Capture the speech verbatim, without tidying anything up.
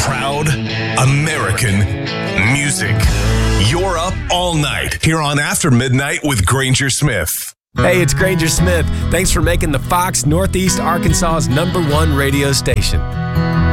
Proud American music. You're up all night here on After Midnight with Granger Smith. Hey, it's Granger Smith. Thanks for making the Fox Northeast Arkansas's number one radio station.